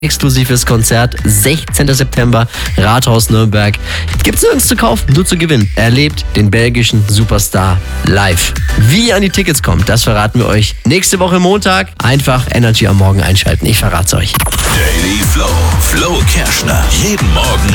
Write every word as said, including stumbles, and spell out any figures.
exklusives Konzert, sechzehnten September, Rathaus Nürnberg. Gibt's nirgends zu kaufen, nur zu gewinnen. Erlebt den belgischen Superstar live. Wie ihr an die Tickets kommt, das verraten wir euch nächste Woche Montag. Einfach Energy am Morgen einschalten, ich verrat's euch. Daily Flow, Flo Kerschner. Jeden Morgen